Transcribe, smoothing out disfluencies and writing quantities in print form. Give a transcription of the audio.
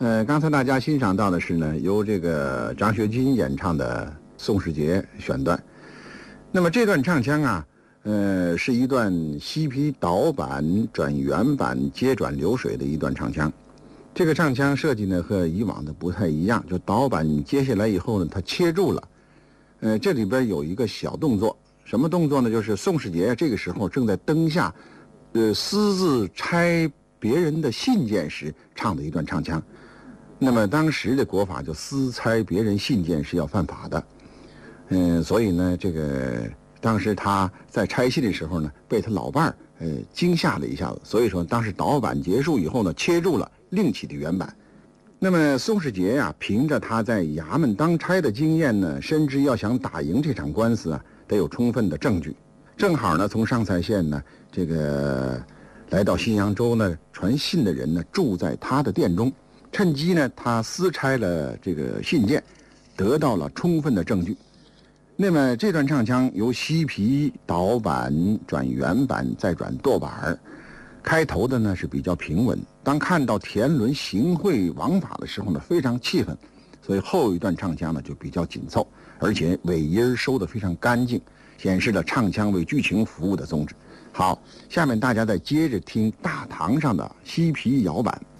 刚才大家欣赏到的是呢，由这个张学军演唱的《宋世杰》选段。那么这段唱腔啊，是一段西皮导板转原板接转流水的一段唱腔。这个唱腔设计呢和以往的不太一样，就导板接下来以后呢，它切住了。这里边有一个小动作，什么动作呢？就是宋世杰这个时候正在灯下，私自拆别人的信件时唱的一段唱腔。那么当时的国法就私拆别人信件是要犯法的，所以呢，这个当时他在拆信的时候呢，被他老伴儿惊吓了一下子，所以说当时导板结束以后呢，切住了另起的原版。那么宋世杰呀，凭着他在衙门当差的经验呢，深知要想打赢这场官司啊，得有充分的证据。正好呢，从上蔡县呢，这个来到新扬州呢，传信的人呢，住在他的店中。趁机呢，他私拆了这个信件，得到了充分的证据。那么这段唱腔由西皮导板转原板再转舵板，开头的呢是比较平稳。当看到田伦行贿枉法的时候呢，非常气愤，所以后一段唱腔呢就比较紧凑，而且尾音收得非常干净，显示了唱腔为剧情服务的宗旨。好，下面大家再接着听大堂上的西皮摇板。